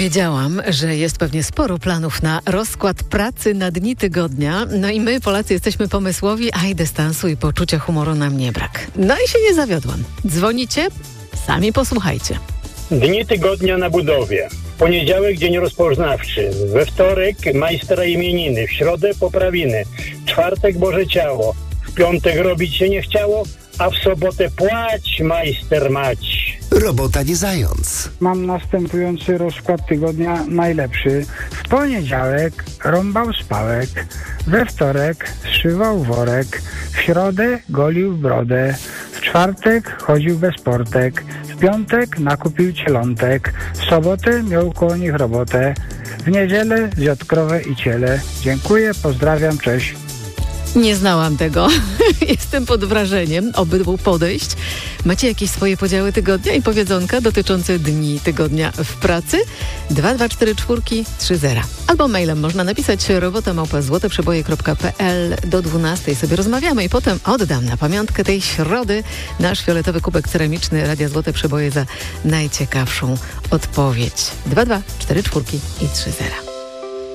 Wiedziałam, że jest pewnie sporo planów na rozkład pracy na dni tygodnia. No i my, Polacy, jesteśmy pomysłowi, a i dystansu i poczucia humoru nam nie brak. No i się nie zawiodłam. Dzwonicie? Sami posłuchajcie. Dni tygodnia na budowie. W poniedziałek dzień rozpoznawczy. We wtorek majstra imieniny. W środę poprawiny. W czwartek Boże Ciało. W piątek robić się nie chciało, a w sobotę płać majster mać. Robota nie zając. Mam następujący rozkład tygodnia najlepszy. W poniedziałek rąbał spałek, we wtorek zszywał worek, w środę golił brodę, w czwartek chodził bez portek, w piątek nakupił cielątek, w sobotę miał koło nich robotę, w niedzielę zjadł krowę i ciele. Dziękuję, pozdrawiam, cześć. Nie znałam tego. Jestem pod wrażeniem obydwu podejść. Macie jakieś swoje podziały tygodnia i powiedzonka dotyczące dni tygodnia w pracy? 22430. Albo mailem można napisać robota@złoteprzeboje.pl. Do 12 sobie rozmawiamy i potem oddam na pamiątkę tej środy nasz fioletowy kubek ceramiczny Radia Złote Przeboje za najciekawszą odpowiedź. 22430.